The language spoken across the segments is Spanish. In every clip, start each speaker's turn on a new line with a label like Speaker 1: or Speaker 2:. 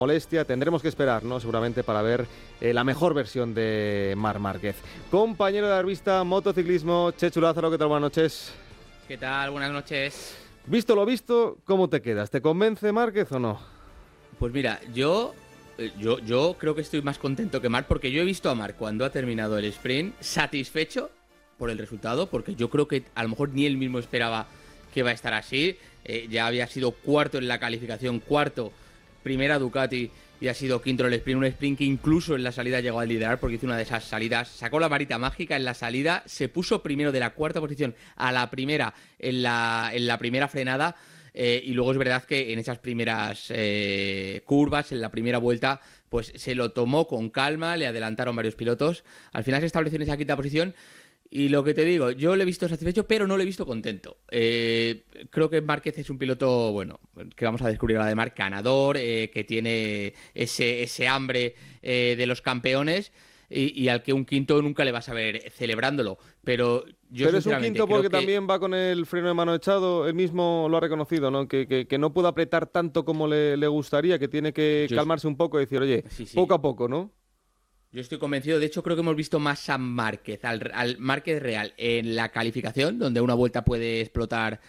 Speaker 1: molestia. Tendremos que esperar, ¿no? Seguramente para ver la mejor versión de Marc Márquez. Compañero de la revista Motociclismo, Chechu Lázaro, ¿qué tal? Buenas noches.
Speaker 2: ¿Qué tal? Buenas noches.
Speaker 1: Visto lo visto, ¿cómo te quedas? ¿Te convence Márquez o no?
Speaker 2: Pues mira, yo creo que estoy más contento que Marc, porque yo he visto a Marc cuando ha terminado el sprint satisfecho por el resultado, porque yo creo que a lo mejor ni él mismo esperaba que iba a estar así. Ya había sido cuarto en la calificación, cuarto, primera Ducati, y ha sido quinto en el sprint, un sprint que incluso en la salida llegó a liderar porque hizo una de esas salidas, sacó la varita mágica en la salida, se puso primero de la cuarta posición a la primera en la primera frenada. Y luego es verdad que en esas primeras curvas, en la primera vuelta, pues se lo tomó con calma, le adelantaron varios pilotos, al final se estableció en esa quinta posición. Y lo que te digo, yo le he visto satisfecho, pero no le he visto contento. Creo que Márquez es un piloto, bueno, que vamos a descubrir ahora de Marc, ganador, que tiene ese hambre de los campeones y al que un quinto nunca le vas a ver celebrándolo. Pero
Speaker 1: es un quinto porque también va con el freno de mano echado, él mismo lo ha reconocido, ¿no? Que no puede apretar tanto como le gustaría, que tiene que calmarse un poco y decir, oye, sí. Poco a poco, ¿no?
Speaker 2: Yo estoy convencido, de hecho creo que hemos visto más a Márquez, al Márquez real, en la calificación, donde una vuelta puede explotar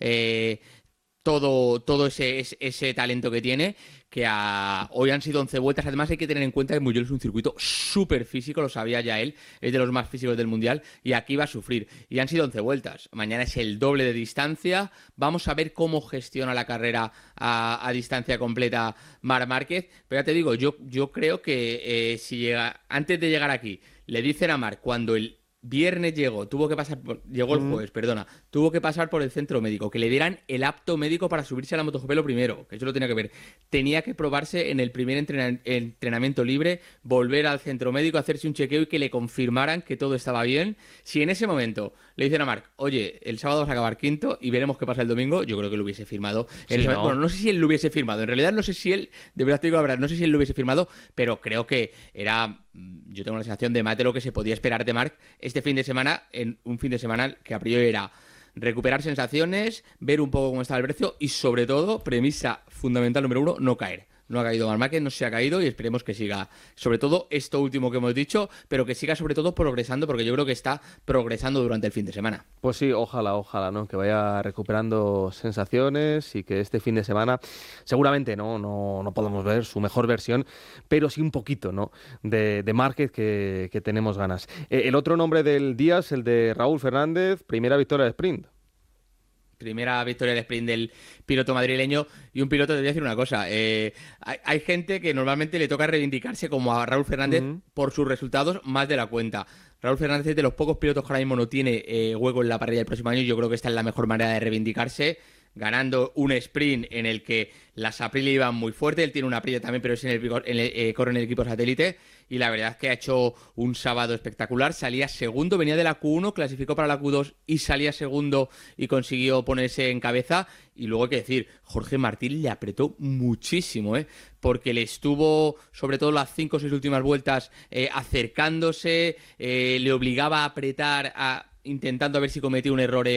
Speaker 2: todo ese talento que tiene, que hoy han sido 11 vueltas. Además hay que tener en cuenta que Mugello es un circuito súper físico, lo sabía ya él, es de los más físicos del Mundial, y aquí va a sufrir. Y han sido 11 vueltas, mañana es el doble de distancia, vamos a ver cómo gestiona la carrera a distancia completa Marc Márquez, pero ya te digo, yo creo que si antes de llegar aquí, le dicen a Marc cuando el viernes llegó el jueves, tuvo que pasar por el centro médico, que le dieran el apto médico para subirse a la MotoGP lo primero, que eso lo tenía que ver. Tenía que probarse en el primer entrenamiento libre, volver al centro médico, hacerse un chequeo y que le confirmaran que todo estaba bien. Si en ese momento le dicen a Marc, oye, el sábado vas a acabar quinto y veremos qué pasa el domingo, yo creo que lo hubiese firmado.
Speaker 1: Sí, ¿no?
Speaker 2: Bueno, no sé si él lo hubiese firmado, en realidad no sé si él, de verdad te digo la verdad, no sé si él lo hubiese firmado, pero creo que yo tengo la sensación de más de lo que se podía esperar de Marc este fin de semana, en un fin de semana que a priori era recuperar sensaciones, ver un poco cómo estaba el precio y sobre todo, premisa fundamental número 1, no caer. No ha caído Marc Márquez, no se ha caído y esperemos que siga, sobre todo esto último que hemos dicho, pero que siga sobre todo progresando, porque yo creo que está progresando durante el fin de semana.
Speaker 1: Pues sí, ojalá, ¿no? Que vaya recuperando sensaciones y que este fin de semana seguramente no podemos ver su mejor versión, pero sí un poquito, ¿no? De Márquez que tenemos ganas. El otro nombre del día es el de Raúl Fernández, primera victoria de sprint.
Speaker 2: Primera victoria del sprint del piloto madrileño, y un piloto, te voy a decir una cosa, hay gente que normalmente le toca reivindicarse como a Raúl Fernández por sus resultados más de la cuenta. Raúl Fernández es de los pocos pilotos que ahora mismo no tiene hueco en la parrilla del próximo año, y yo creo que esta es la mejor manera de reivindicarse, ganando un sprint en el que las Aprilia iban muy fuerte. Él tiene una Aprilia también, pero es corre en el equipo satélite, y la verdad es que ha hecho un sábado espectacular. Salía segundo, venía de la Q1, clasificó para la Q2 y salía segundo y consiguió ponerse en cabeza. Y luego hay que decir, Jorge Martín le apretó muchísimo, porque le estuvo, sobre todo las 5 o 6 últimas vueltas, acercándose, le obligaba a apretar, intentando a ver si cometió un error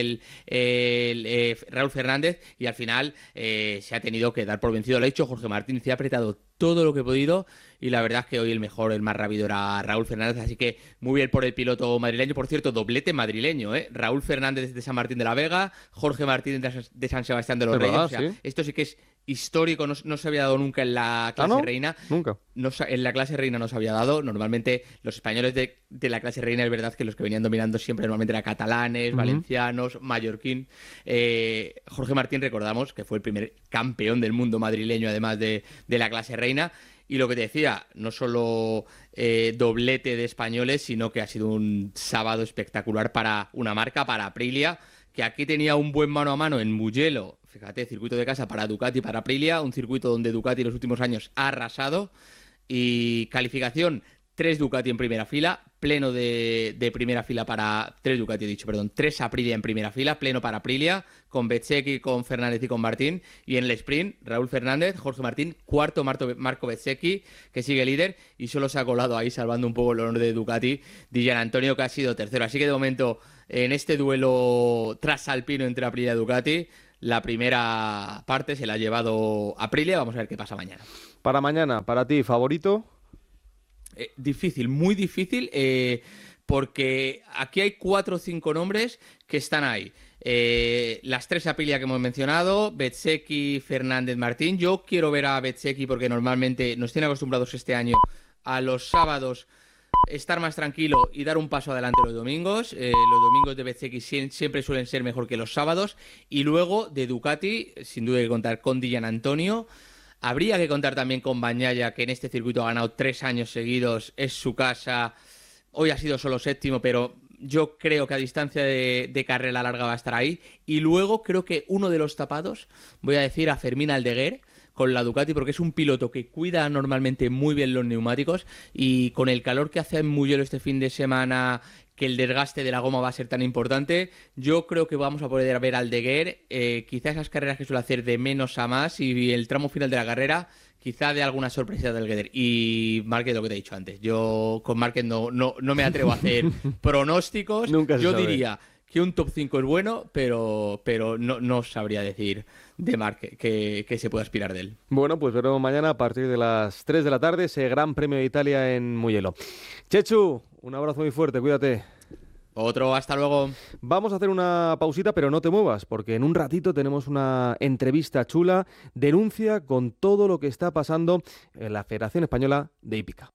Speaker 2: Raúl Fernández, y al final se ha tenido que dar por vencido. Lo ha dicho Jorge Martín, se ha apretado todo lo que he podido, y la verdad es que hoy el más rápido era Raúl Fernández, así que muy bien por el piloto madrileño. Por cierto, doblete madrileño, Raúl Fernández de San Martín de la Vega, Jorge Martín de San Sebastián de los Reyes. O sea, ¿sí? Esto sí que es histórico, no se había dado nunca en la clase reina.
Speaker 1: Nunca.
Speaker 2: En la clase reina no se había dado. Normalmente los españoles de la clase reina, es verdad que los que venían dominando siempre normalmente eran catalanes, valencianos, mallorquín. Jorge Martín, recordamos que fue el primer campeón del mundo madrileño, además de la clase reina. Y lo que te decía, no solo doblete de españoles, sino que ha sido un sábado espectacular para una marca, para Aprilia, que aquí tenía un buen mano a mano en Mugello. Fíjate, circuito de casa para Ducati y para Aprilia, un circuito donde Ducati en los últimos años ha arrasado. Y calificación, 3 Ducati en primera fila, pleno de primera fila para... 3 Ducati he dicho, perdón, 3 Aprilia en primera fila, pleno para Aprilia, con Bezzecchi, con Fernández y con Martín. Y en el sprint, Raúl Fernández, Jorge Martín, cuarto Marco Bezzecchi, que sigue líder, y solo se ha colado ahí, salvando un poco el honor de Ducati, Di Gianantonio, que ha sido tercero. Así que de momento, en este duelo trasalpino entre Aprilia y Ducati, la primera parte se la ha llevado Aprilia. Vamos a ver qué pasa mañana.
Speaker 1: Para mañana, para ti, ¿favorito?
Speaker 2: Difícil, muy difícil, porque aquí hay 4 o 5 nombres que están ahí. Las 3 Aprilia que hemos mencionado, Bezzecchi, Fernández, Martín. Yo quiero ver a Bezzecchi porque normalmente nos tiene acostumbrados este año a los sábados estar más tranquilo y dar un paso adelante los domingos. Los domingos de Bezzecchi siempre suelen ser mejor que los sábados. Y luego de Ducati, sin duda hay que contar con Di Giannantonio. Habría que contar también con Bagnaia, que en este circuito ha ganado 3 años seguidos, es su casa. Hoy ha sido solo 7º, pero yo creo que a distancia de carrera larga va a estar ahí. Y luego creo que uno de los tapados, voy a decir a Fermín Aldeguer, con la Ducati, porque es un piloto que cuida normalmente muy bien los neumáticos, y con el calor que hace en Mugello este fin de semana, que el desgaste de la goma va a ser tan importante, yo creo que vamos a poder ver a Aldeguer, quizás esas carreras que suele hacer de menos a más, y el tramo final de la carrera quizá de alguna sorpresa del Gueder. Y Márquez, lo que te he dicho antes, yo con Márquez no me atrevo a hacer pronósticos. Yo diría que un top 5 es bueno, pero no sabría decir de Márquez que se puede aspirar de él.
Speaker 1: Bueno, pues veremos mañana a partir de las 3 de la tarde ese Gran Premio de Italia en Mugello. Chechu, un abrazo muy fuerte, cuídate.
Speaker 2: Otro, hasta luego.
Speaker 1: Vamos a hacer una pausita, pero no te muevas, porque en un ratito tenemos una entrevista chula, denuncia con todo lo que está pasando en la Federación Española de Hípica.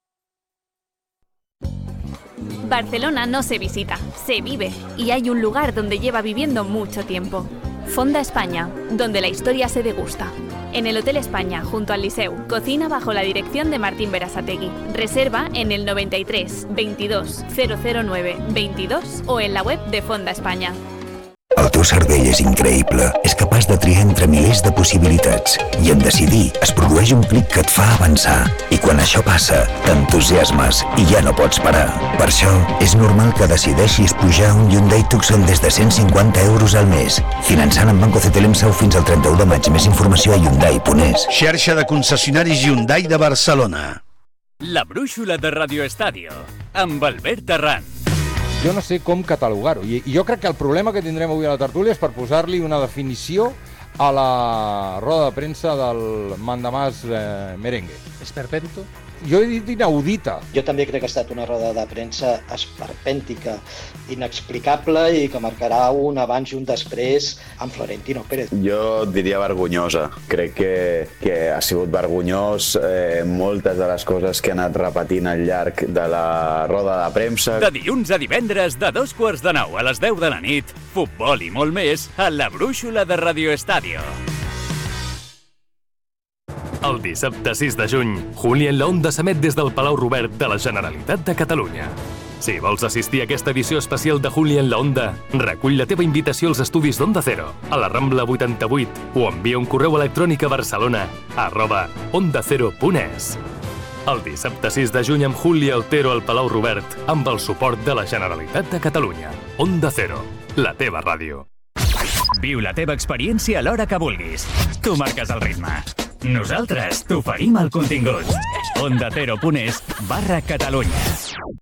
Speaker 3: Barcelona no se visita, se vive, y hay un lugar donde lleva viviendo mucho tiempo. Fonda España, donde la historia se degusta. En el Hotel España, junto al Liceu, cocina bajo la dirección de Martín Berasategui. Reserva en el 93 22 009 22 o en la web de Fonda España.
Speaker 4: El teu cervell és increïble, és capaç de triar entre milers de possibilitats i en decidir es produeix un clic que et fa avançar i quan això passa t'entusiasmes i ja no pots parar. Per això és normal que decideixis pujar un Hyundai Tucson des de 150 euros al mes, finançant amb Banco CTLM Sau fins al 31 de maig. Més informació a Hyundai.es.
Speaker 5: Xarxa de concessionaris Hyundai de Barcelona.
Speaker 6: La brúixola de Radio Estadio, amb Albert Terrán.
Speaker 7: Jo no sé com catalogar-ho, i jo crec que el problema que tindrem avui a la tertúlia és per posar-li una definició a la roda de premsa del mandamàs merengue.
Speaker 8: Esperpento?
Speaker 7: Jo he dit inaudita.
Speaker 8: Jo també crec que ha estat una roda de premsa esperpèntica, inexplicable i que marcarà un abans i un després amb Florentino Pérez.
Speaker 9: Jo diria vergonyosa. Crec que ha sigut vergonyós moltes de les coses que ha anat repetint al llarg de la roda de premsa.
Speaker 6: De dilluns a divendres, de 8:45 a les 10 de la nit, futbol i molt més a la brúixola de Radio Estadio. El dissabte 6 de juny, Juli en la Onda s'emet des del Palau Robert de la Generalitat de Catalunya. Si vols assistir a aquesta edició especial de Juli en la Onda, recull la teva invitació als estudis d'Onda Cero, a la Rambla 88, o envia un correu electrònic a barcelona@ondacero.es. El dissabte 6 de juny amb Juli Altero al Palau Robert, amb el suport de la Generalitat de Catalunya. Onda Cero, la teva ràdio. Viu la teva experiència a l'hora que vulguis. Tu marques el ritme. Nosaltres t'oferim el contingut. ondacero.es/Catalunya.